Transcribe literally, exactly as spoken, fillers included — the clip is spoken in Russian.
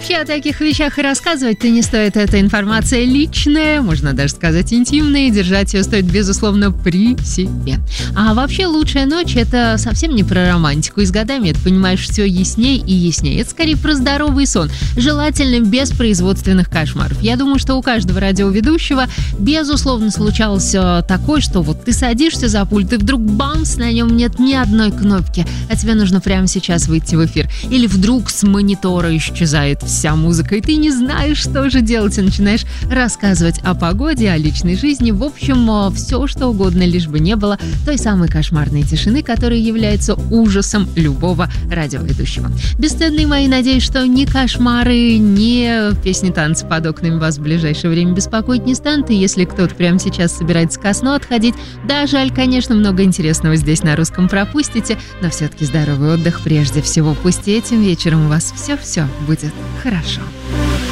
вообще о таких вещах и рассказывать-то не стоит. Эта информация личная, можно даже сказать интимная, и держать ее стоит, безусловно, при себе. А вообще лучшая ночь – это совсем не про романтику. И с годами это понимаешь все ясней и ясней. Это скорее про здоровый сон, желательно без производственных кошмаров. Я думаю, что у каждого радиоведущего, безусловно, случался такой, что вот ты садишься за пульт, и вдруг бамс, на нем нет ни одной кнопки, а тебе нужно прямо сейчас выйти в эфир. Или вдруг с монитора исчезает вся музыка, и ты не знаешь, что же делать, и начинаешь рассказывать о погоде, о личной жизни, в общем, все что угодно, лишь бы не было той самой кошмарной тишины, которая является ужасом любого радиоведущего. Бесценные мои, надеюсь, что ни кошмары, ни песни-танцы под окнами вас в ближайшее время беспокоить не станут, и если кто-то прямо сейчас собирается ко сну отходить, да, жаль, конечно, много интересного здесь на русском пропустите, но все-таки здоровый отдых прежде всего. Пусть этим вечером у вас все-все будет хорошо.